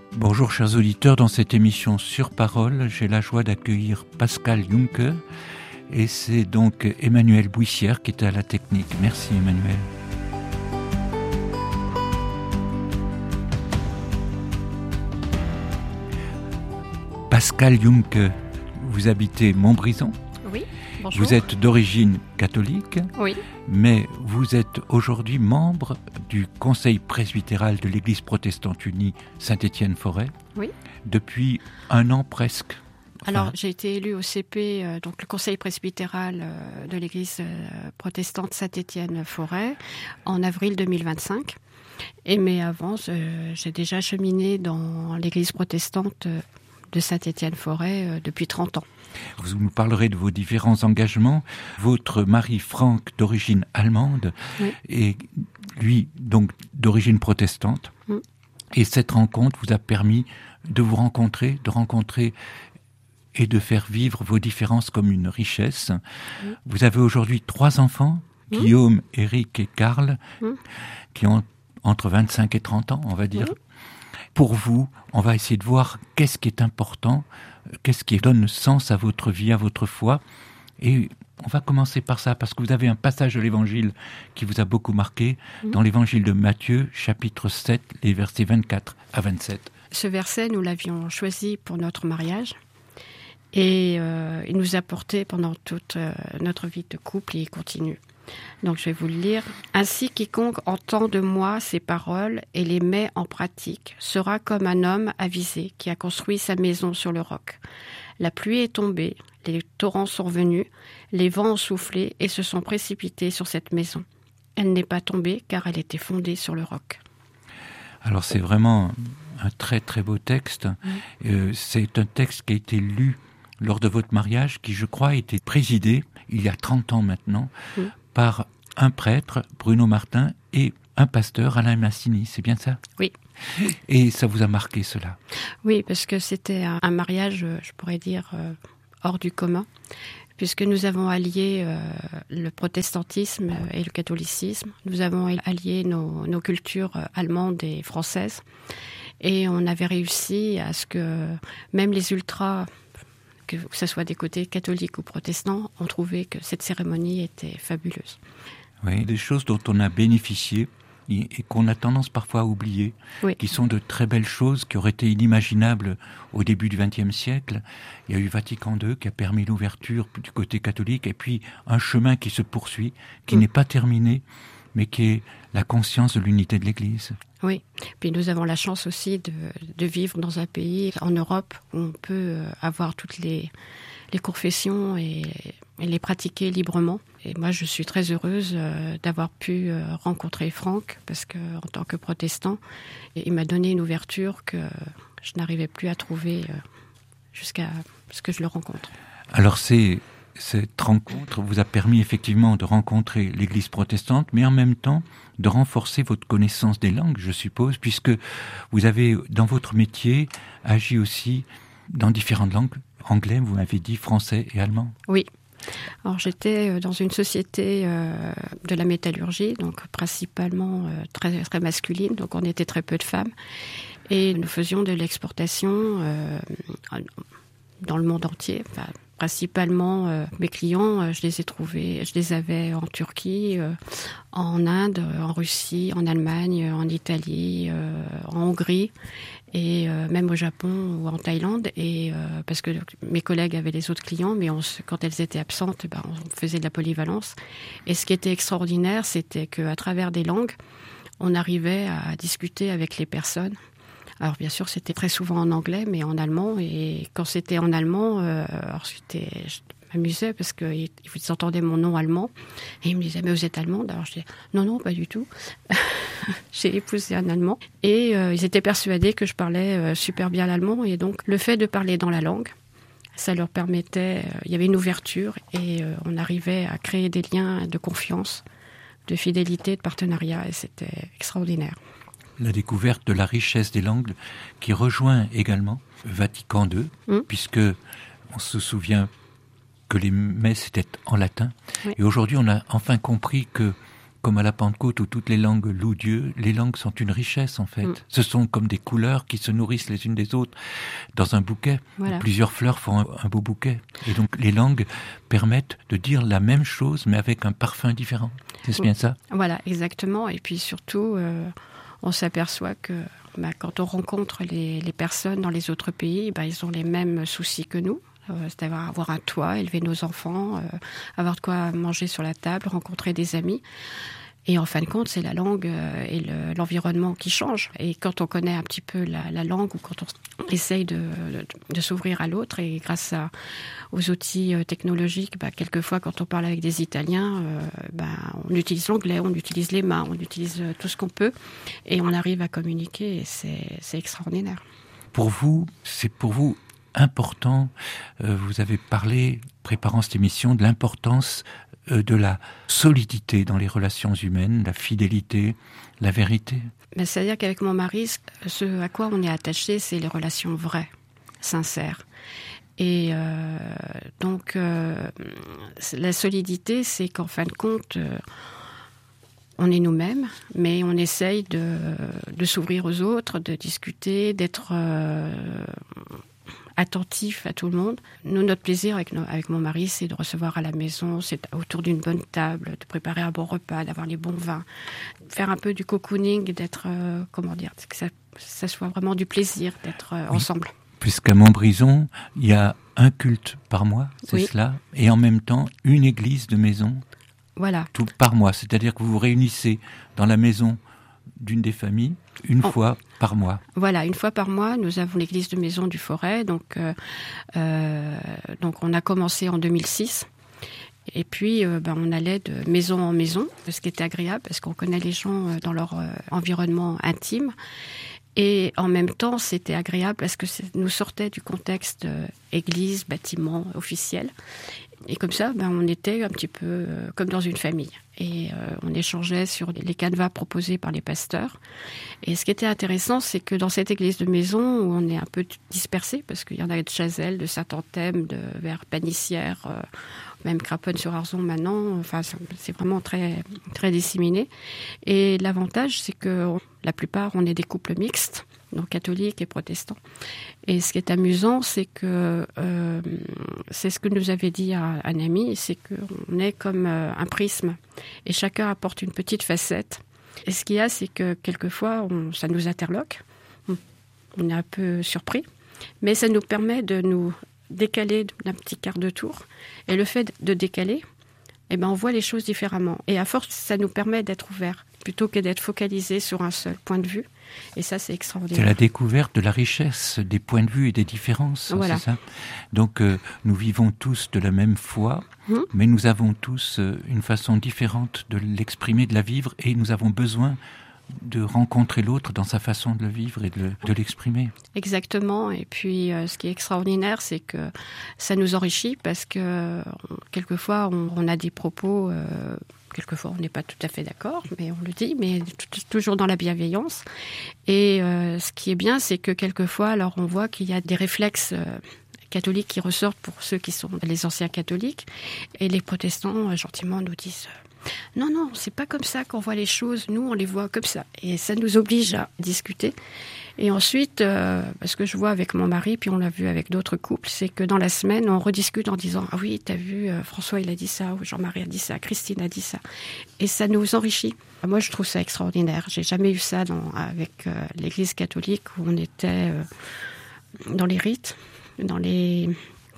Bonjour chers auditeurs, dans cette émission Sur Parole, j'ai la joie d'accueillir Pascal Juncker et c'est donc Emmanuel Bouissière qui est à la technique. Merci Emmanuel. Pascal Juncker, vous habitez Montbrison. Oui, bonjour. Vous êtes d'origine catholique, oui. Mais vous êtes aujourd'hui membre du Conseil presbytéral de l'Église protestante unie Saint-Étienne-Forêt. Oui. Depuis un an presque. Alors, j'ai été élue au CP, donc le Conseil presbytéral de l'Église protestante Saint-Étienne-Forêt, en avril 2025. Mais avant, j'ai déjà cheminé dans l'Église protestante de Saint-Étienne-Forêt depuis 30 ans. Vous nous parlerez de vos différents engagements. Votre mari Franck, d'origine allemande, oui. Et lui, donc, d'origine protestante. Oui. Et cette rencontre vous a permis de vous rencontrer et de faire vivre vos différences comme une richesse. Oui. Vous avez aujourd'hui 3 enfants, oui. Guillaume, Eric et Karl, oui. qui ont entre 25 et 30 ans, on va dire. Oui. Pour vous, on va essayer de voir qu'est-ce qui est important, qu'est-ce qui donne sens à votre vie, à votre foi. Et on va commencer par ça, parce que vous avez un passage de l'Évangile qui vous a beaucoup marqué, dans l'Évangile de Matthieu, chapitre 7, les versets 24 à 27. Ce verset, nous l'avions choisi pour notre mariage. Et il nous a porté pendant toute notre vie de couple et il continue. Donc je vais vous le lire. « Ainsi quiconque entend de moi ces paroles et les met en pratique sera comme un homme avisé qui a construit sa maison sur le roc. La pluie est tombée, les torrents sont venus, les vents ont soufflé et se sont précipités sur cette maison. Elle n'est pas tombée car elle était fondée sur le roc. » Alors c'est vraiment un très très beau texte. C'est un texte qui a été lu lors de votre mariage, qui je crois a été présidé, il y a 30 ans maintenant, par un prêtre, Bruno Martin, et un pasteur, Alain Massini, c'est bien ça ? Oui. Et ça vous a marqué cela ? Oui, parce que c'était un mariage, je pourrais dire, hors du commun, puisque nous avons allié le protestantisme et le catholicisme, nous avons allié nos cultures allemandes et françaises, et on avait réussi à ce que même les ultras, que ce soit des côtés catholiques ou protestants, ont trouvé que cette cérémonie était fabuleuse. Oui, des choses dont on a bénéficié et qu'on a tendance parfois à oublier, oui. Qui sont de très belles choses qui auraient été inimaginables au début du XXe siècle. Il y a eu Vatican II qui a permis l'ouverture du côté catholique et puis un chemin qui se poursuit, qui n'est pas terminé, mais qui est la conscience de l'unité de l'Église. Oui, puis nous avons la chance aussi de vivre dans un pays en Europe où on peut avoir toutes les confessions et les pratiquer librement. Et moi, je suis très heureuse d'avoir pu rencontrer Franck, parce qu'en tant que protestant, il m'a donné une ouverture que je n'arrivais plus à trouver jusqu'à ce que je le rencontre. Alors cette rencontre vous a permis effectivement de rencontrer l'Église protestante, mais en même temps de renforcer votre connaissance des langues, je suppose, puisque vous avez, dans votre métier, agi aussi dans différentes langues. Anglais, vous m'avez dit, français et allemand. Oui. Alors j'étais dans une société de la métallurgie, donc principalement très, très masculine, donc on était très peu de femmes. Et nous faisions de l'exportation dans le monde entier. Enfin, principalement, mes clients, je les avais en Turquie, en Inde, en Russie, en Allemagne, en Italie, en Hongrie, et même au Japon ou en Thaïlande. Et parce que mes collègues avaient les autres clients, mais quand elles étaient absentes, on faisait de la polyvalence. Et ce qui était extraordinaire, c'était qu'à travers des langues, on arrivait à discuter avec les personnes. Alors bien sûr, c'était très souvent en anglais, mais en allemand. Et quand c'était en allemand, je m'amusais parce qu'ils entendaient mon nom allemand. Et ils me disaient, mais vous êtes allemande ? Alors je disais, non, pas du tout. J'ai épousé un Allemand. Et ils étaient persuadés que je parlais super bien l'allemand. Et donc, le fait de parler dans la langue, ça leur permettait... il y avait une ouverture et on arrivait à créer des liens de confiance, de fidélité, de partenariat. Et c'était extraordinaire. La découverte de la richesse des langues qui rejoint également Vatican II, puisque on se souvient que les messes étaient en latin. Oui. Et aujourd'hui, on a enfin compris que comme à la Pentecôte où toutes les langues louent Dieu, les langues sont une richesse en fait. Ce sont comme des couleurs qui se nourrissent les unes des autres dans un bouquet. Voilà. Plusieurs fleurs font un beau bouquet. Et donc les langues permettent de dire la même chose mais avec un parfum différent. C'est bien ça ? Voilà, exactement. Et puis surtout, on s'aperçoit que quand on rencontre les personnes dans les autres pays, ils ont les mêmes soucis que nous. C'est-à-dire avoir un toit, élever nos enfants, avoir de quoi manger sur la table, rencontrer des amis. Et en fin de compte, c'est la langue et l'environnement qui changent. Et quand on connaît un petit peu la langue ou quand on essaye de s'ouvrir à l'autre, et grâce aux outils technologiques, quelquefois quand on parle avec des Italiens, on utilise l'anglais, on utilise les mains, on utilise tout ce qu'on peut, et on arrive à communiquer, et c'est extraordinaire. C'est pour vous important, vous avez parlé, préparant cette émission, de l'importance de la solidité dans les relations humaines, la fidélité, la vérité. C'est-à-dire qu'avec mon mari, ce à quoi on est attaché, c'est les relations vraies, sincères. Et donc, la solidité, c'est qu'en fin de compte, on est nous-mêmes, mais on essaye de s'ouvrir aux autres, de discuter, d'être attentif à tout le monde. Nous, notre plaisir avec mon mari, c'est de recevoir à la maison, c'est autour d'une bonne table, de préparer un bon repas, d'avoir les bons vins, faire un peu du cocooning, d'être, que ça soit vraiment du plaisir d'être ensemble. Puisqu'à Montbrison, il y a un culte par mois, c'est cela, et en même temps une église de maison. Voilà. Tout par mois, c'est-à-dire que vous vous réunissez dans la maison d'une des familles une fois par mois. Voilà, une fois par mois, nous avons l'église de Maison du Forêt. Donc on a commencé en 2006. Et puis, on allait de maison en maison, ce qui était agréable parce qu'on connaît les gens dans leur environnement intime. Et en même temps, c'était agréable parce que nous sortait du contexte église, bâtiment officiel. Et comme ça, on était un petit peu comme dans une famille. Et on échangeait sur les canevas proposés par les pasteurs. Et ce qui était intéressant, c'est que dans cette église de maison, où on est un peu dispersé, parce qu'il y en a de Chazelles, de Saint-Anthème, vers Panissière, même Craponne-sur-Arzon maintenant, enfin, c'est vraiment très, très disséminé. Et l'avantage, c'est que la plupart, on est des couples mixtes, donc catholiques et protestants. Et ce qui est amusant, c'est que c'est ce que nous avait dit un ami, c'est qu'on est comme un prisme et chacun apporte une petite facette. Et ce qu'il y a, c'est que quelquefois, ça nous interloque, on est un peu surpris, mais ça nous permet de nous décaler d'un petit quart de tour. Et le fait de décaler, on voit les choses différemment. Et à force, ça nous permet d'être ouverts, plutôt que d'être focalisés sur un seul point de vue. Et ça, c'est extraordinaire. C'est la découverte de la richesse des points de vue et des différences, voilà. C'est ça. Donc, nous vivons tous de la même foi, mais nous avons tous une façon différente de l'exprimer, de la vivre, et nous avons besoin de rencontrer l'autre dans sa façon de le vivre et de l'exprimer. Exactement. Et puis, ce qui est extraordinaire, c'est que ça nous enrichit parce que quelquefois, on a des propos... Quelquefois, on n'est pas tout à fait d'accord, mais on le dit, mais toujours dans la bienveillance. Et ce qui est bien, c'est que quelquefois, alors on voit qu'il y a des réflexes catholiques qui ressortent pour ceux qui sont les anciens catholiques. Et les protestants, gentiment, nous disent « Non, c'est pas comme ça qu'on voit les choses. Nous, on les voit comme ça. » Et ça nous oblige à discuter. Et ensuite, ce que je vois avec mon mari, puis on l'a vu avec d'autres couples, c'est que dans la semaine, on rediscute en disant « Ah oui, t'as vu, François, il a dit ça, ou Jean-Marie a dit ça, Christine a dit ça. » Et ça nous enrichit. Moi, je trouve ça extraordinaire. J'ai jamais eu ça avec l'Église catholique, où on était dans les rites, dans les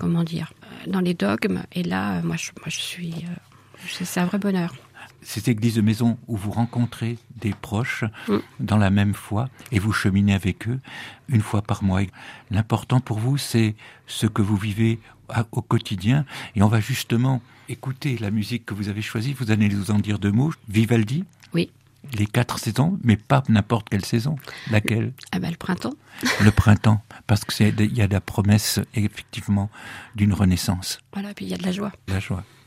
dogmes. Et là, moi, je suis... c'est un vrai bonheur. Ces églises de maison où vous rencontrez des proches dans la même foi et vous cheminez avec eux une fois par mois. L'important pour vous, c'est ce que vous vivez au quotidien. Et on va justement écouter la musique que vous avez choisie. Vous allez nous en dire 2 mots. Vivaldi. Oui. Les 4 saisons, mais pas n'importe quelle saison. Laquelle ? Le printemps. Le printemps, parce qu'il y a la promesse, effectivement, d'une renaissance. Voilà, puis il y a de la joie. La joie.